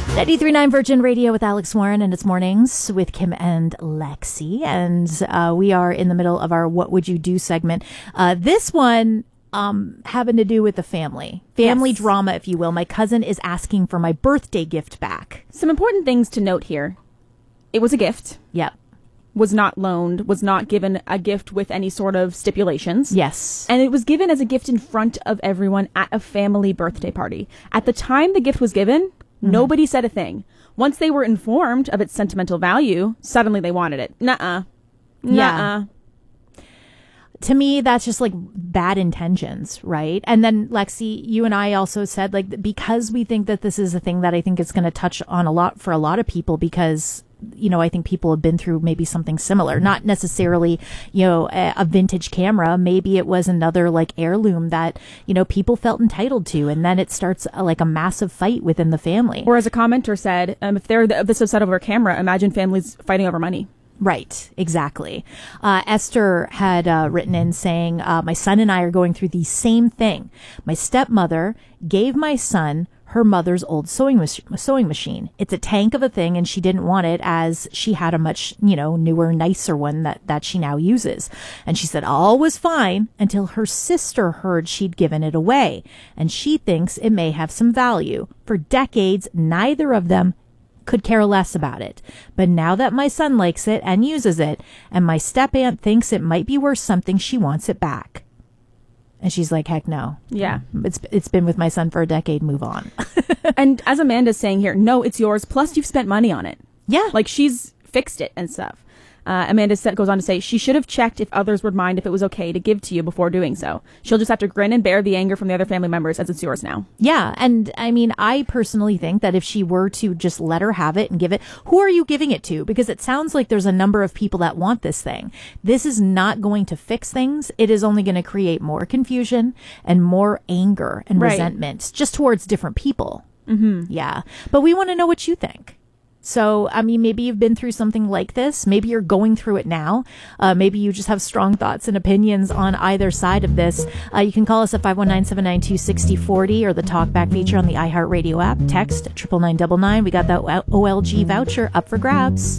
93.9 Virgin Radio with Alex Warren, and it's mornings with Kim and Lexi. And we are in the middle of our What Would You Do segment. This one having to do with the family Yes. drama, if you will. My cousin is asking for my birthday gift back. Some important things to note here. It was a gift. Yep. Was not loaned, was not given a gift with any sort of stipulations. Yes. And it was given as a gift in front of everyone at a family birthday party. At the time the gift was given, nobody said a thing. Once they were informed of its sentimental value, suddenly they wanted it. Nuh-uh. Yeah. To me, that's just like bad intentions, right? And then, Lexi, you and I also said, like, because we think that this is a thing that I think is going to touch on a lot for a lot of people, because, you know, I think people have been through maybe something similar, not necessarily, you know, a vintage camera. Maybe it was another like heirloom that, you know, people felt entitled to. And then it starts like a massive fight within the family. Or as a commenter said, if they're this upset over a camera, imagine families fighting over money. Right, exactly. Esther had written in saying, my son and I are going through the same thing. My stepmother gave my son her mother's old sewing machine. It's a tank of a thing, and she didn't want it as she had a much, you know, newer, nicer one that she now uses. And she said all was fine until her sister heard she'd given it away, and she thinks it may have some value. For decades, neither of them could care less about it. But now that my son likes it and uses it, and my step-aunt thinks it might be worth something, she wants it back. And she's like, heck no. Yeah. It's been with my son for a decade. Move on. And as Amanda's saying here, no, it's yours. Plus, you've spent money on it. Yeah. Like, she's fixed it and stuff. Amanda goes on to say she should have checked if others would mind if it was okay to give to you before doing so. She'll just have to grin and bear the anger from the other family members as it's yours now. Yeah. And I mean, I personally think that if she were to just let her have it and give it, who are you giving it to? Because it sounds like there's a number of people that want this thing. This is not going to fix things. It is only going to create more confusion and more anger and resentment just towards different people. Mm-hmm. Yeah. But we want to know what you think. So, I mean, maybe you've been through something like this. Maybe you're going through it now. Maybe you just have strong thoughts and opinions on either side of this. You can call us at 519-792-6040 or the talkback feature on the iHeartRadio app. Text 99999. We got that OLG voucher up for grabs.